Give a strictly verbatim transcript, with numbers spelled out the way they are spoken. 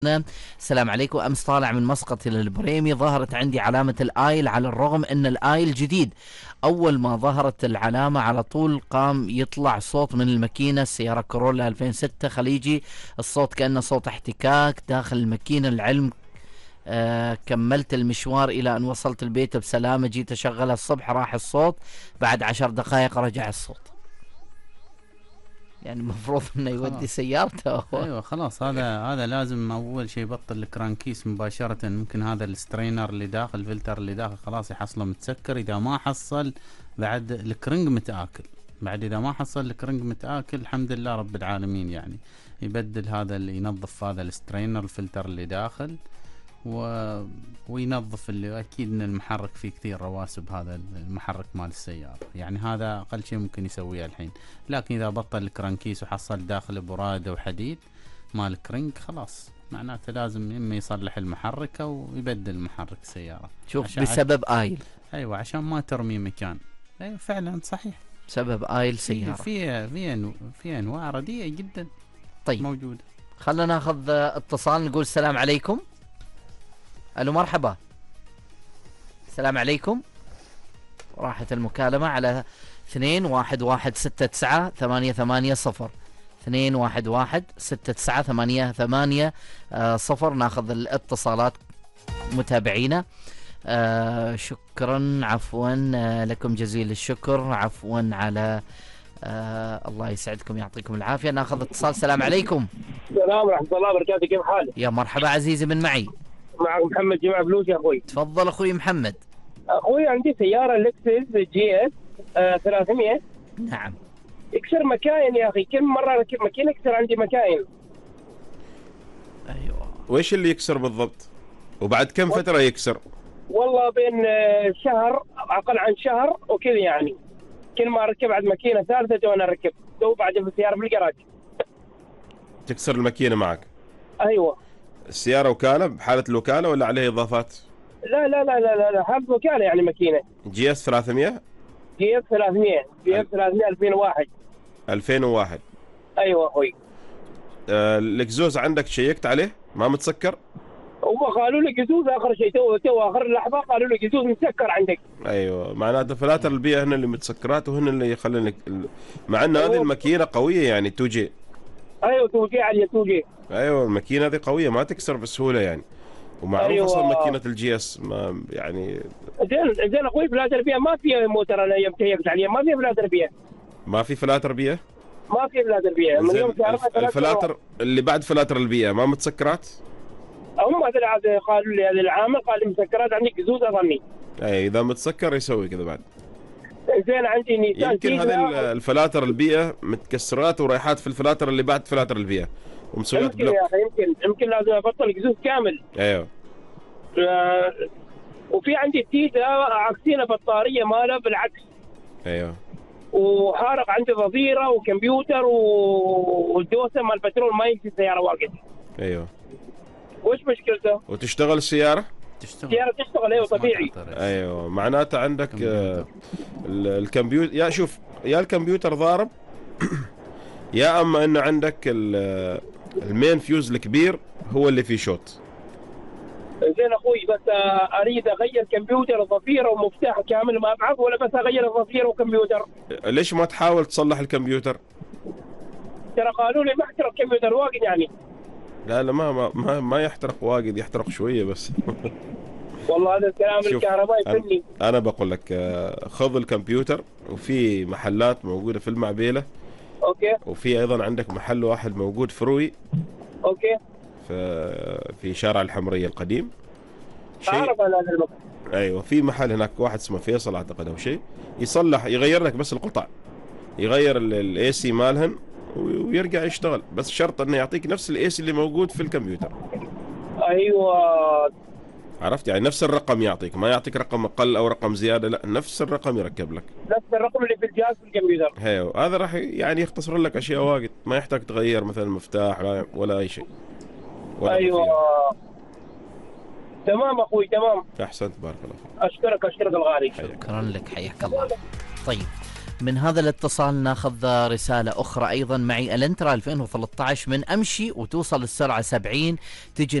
السلام عليكم. أمس طالع من مسقط إلى البريمي، ظهرت عندي علامة الآيل على الرغم أن الآيل جديد. أول ما ظهرت العلامة على طول قام يطلع صوت من الماكينة، السيارة كورولا ألفين وستة خليجي، الصوت كأنه صوت احتكاك داخل الماكينة. العلم آه كملت المشوار إلى أن وصلت البيت بسلامة، جيت أشغلها الصبح راح الصوت، بعد عشر دقائق رجع الصوت. يعني المفروض انه يودي خلاص. سيارته. ايوه خلاص، هذا هذا لازم اول شيء يبطل الكرانكيس مباشره. ممكن هذا السترينر اللي داخل، الفلتر اللي داخل خلاص يحصله متسكر. اذا ما حصل بعد الكرنج متآكل، بعد اذا ما حصل الكرنج متآكل الحمد لله رب العالمين، يعني يبدل هذا اللي ينظف هذا السترينر الفلتر اللي داخل و... وينظف اللي اكيد ان المحرك فيه كثير رواسب، هذا المحرك مال السيارة، يعني هذا اقل شيء ممكن يسويه الحين. لكن اذا بطل الكرانكيس وحصل داخل برادة وحديد مال الكرنك خلاص معناته لازم اما يصلح المحرك او يبدل محرك السيارة. شوف بسبب آيل. ايوه عشان ما ترمي مكان. ايوه فعلا صحيح، بسبب آيل سيارة. في في أنو... في انواع رديئة جدا طيب موجودة. خلنا ناخذ اتصال، نقول السلام عليكم. الو مرحبا. السلام عليكم. راحت المكالمة على اثنين واحد واحد ستة تسعة ثمانية ثمانية صفر اثنين واحد واحد ستة تسعة ثمانية ثمانية صفر. ناخذ الاتصالات متابعينا. آه شكرا عفوا آه لكم جزيل الشكر، عفوا على آه الله يسعدكم يعطيكم العافية. ناخذ اتصال. السلام عليكم. السلام ورحمة الله وبركاته، كيف حالك؟ يا مرحبا عزيزي، من معي؟ معك محمد جمع فلوس يا اخوي. تفضل اخوي محمد. اخوي عندي سيارة لكسس جي اس آه ثلاثمية. نعم. يكسر مكاين يا اخي، كم مرة ركب ماكينة يكسر عندي مكاين. ايوه. وإيش اللي يكسر بالضبط؟ وبعد كم فترة يكسر؟ والله بين شهر اقل عن شهر وكذا، يعني كل ما اركب عند ماكينة ثالثة تو انا اركب تو بعد في السيارة في الجراج تكسر الماكينة معك؟ ايوه. السيارة وكالة بحالة الوكالة ولا عليه إضافات؟ لا لا لا لا لا, لا. حالة وكالة يعني ماكينة جي اس ثلاثمية؟ جي اس ثلاثمية جي اس ثلاثمية ألفين وواحد. ألفين وواحد. ايوه اخوي. آه الاكزوز عندك شيكت عليه؟ ما متسكر؟ هم قالوا لي جزوز اخر شيء، تو تو اخر لحظه قالوا لي جزوز مسكر عندك. ايوه معناته فلاتر البيئة هن اللي متسكرات وهن اللي يخلينك، مع ان أيوة. هذه الماكينة قوية يعني تو جي. ايوه تو جي على تو جي. ايوه الماكينة هذه قوية ما تكسر بسهولة يعني، ومعروف أيوة. اصلا ماكينة الجي اس ما يعني. زين زين اخوي، فلاتر بيها ما فيها موتر، انا يوم تيجت عليها ما فيها فلاتر بيها. ما في فلاتر بيئة؟ ما في فلاتر بيها من يوم الف... الفلاتر اللي بعد فلاتر البيئة ما متسكرات؟ هم هذا قالوا لي، هذا العامل قال لي مسكرات عندك جزوز اظني. اي اذا متسكر يسوي كذا بعد. زين عندي نيسان يمكن هذه الفلاتر البيئة متكسرات ورايحات في الفلاتر اللي بعد فلاتر البيئة ومسويات يمكن بلوك. يا اخي يمكن يمكن لازم ابطل جزوز كامل. ايوه. آه وفي عندي التيتا عكسينه بطاريه ماله بالعكس. ايوه. وحارق عندي ظفيره وكمبيوتر والدوسه مال البترول ما يمشي السياره واقف. ايوه. وش مشكلته؟ وتشتغل السيارة؟ تشتغل السياره تشتغل ايوه طبيعي. ايوه معناته عندك آه الكمبيوتر، يا شوف يا الكمبيوتر ضارب يا اما انه عندك المين فيوز الكبير هو اللي فيه شوت. زين اخوي بس اريد اغير كمبيوتر وظفيره ومفتاح كامل ما ابعث، ولا بس اغير الظفيره وكمبيوتر؟ ليش ما تحاول تصلح الكمبيوتر؟ ترى قالوا لي ما احترق كمبيوتر واجد يعني. لا لا ما ما ما يحترق واجد، يحترق شويه بس. والله هذا الكلام الكهربائي فني. أنا, انا بقول لك خذ الكمبيوتر، وفي محلات موجوده في المعبيله. اوكي. وفي ايضا عندك محل واحد موجود في روي. اوكي. في في شارع الحمريه القديم. اعرف انا هذا المكان. ايوه في محل هناك واحد اسمه فيصل اعتقد او شيء، يصلح يغير لك بس القطع، يغير الاي سي مالهن ويرجع يشتغل، بس شرط انه يعطيك نفس الاي سي اللي موجود في الكمبيوتر. ايوه عرفت يعني نفس الرقم يعطيك، ما يعطيك رقم اقل او رقم زياده، لا نفس الرقم يركب لك نفس الرقم اللي في الجهاز في الكمبيوتر. ايوه هذا راح يعني يختصر لك اشياء واجد، ما يحتاج تغير مثلا المفتاح ولا, ولا اي شيء. ايوه تمام اخوي تمام. احسنت بارك الله فيك. اشكرك اشكرك الغالي. شكرا لك حياك الله. طيب من هذا الاتصال ناخذ رسالة أخرى أيضا. معي الانترا ألفين وثلاثة عشر من أمشي وتوصل السرعة سبعين، تجي